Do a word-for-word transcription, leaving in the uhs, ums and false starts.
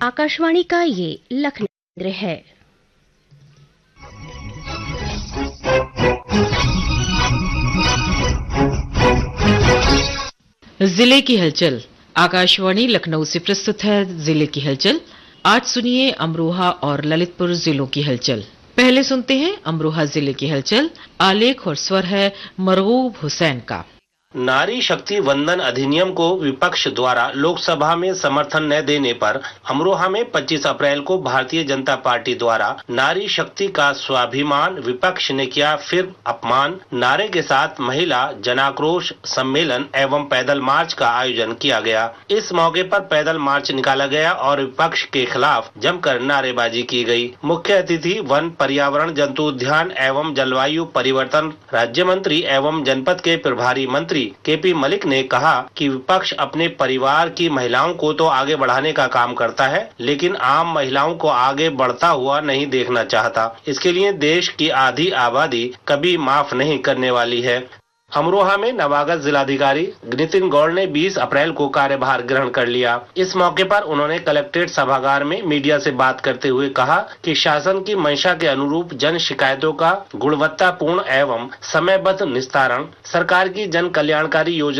आकाशवाणी का ये लखनऊ केंद्र है। जिले की हलचल। आकाशवाणी लखनऊ से प्रस्तुत है जिले की हलचल। आज सुनिए अमरोहा और ललितपुर जिलों की हलचल। पहले सुनते हैं अमरोहा जिले की हलचल। आलेख और स्वर है मरगूब हुसैन का। नारी शक्ति वंदन अधिनियम को विपक्ष द्वारा लोकसभा में समर्थन न देने पर अमरोहा में पच्चीस अप्रैल को भारतीय जनता पार्टी द्वारा नारी शक्ति का स्वाभिमान विपक्ष ने किया फिर अपमान नारे के साथ महिला जनाक्रोश सम्मेलन एवं पैदल मार्च का आयोजन किया गया। इस मौके पर पैदल मार्च निकाला गया और विपक्ष के खिलाफ जमकर नारेबाजी की गई। मुख्य अतिथि वन पर्यावरण जंतु उद्यान एवं जलवायु परिवर्तन राज्य मंत्री एवं जनपद के प्रभारी मंत्री के पी मलिक ने कहा कि विपक्ष अपने परिवार की महिलाओं को तो आगे बढ़ाने का काम करता है, लेकिन आम महिलाओं को आगे बढ़ता हुआ नहीं देखना चाहता। इसके लिए देश की आधी आबादी कभी माफ नहीं करने वाली है। अमरोहा में नवागत जिलाधिकारी नितिन गौड़ ने बीस अप्रैल को कार्यभार ग्रहण कर लिया। इस मौके पर उन्होंने कलेक्ट्रेट सभागार में मीडिया से बात करते हुए कहा कि शासन की मंशा के अनुरूप जन शिकायतों का गुणवत्तापूर्ण एवं समयबद्ध निस्तारण, सरकार की जन कल्याणकारी योजना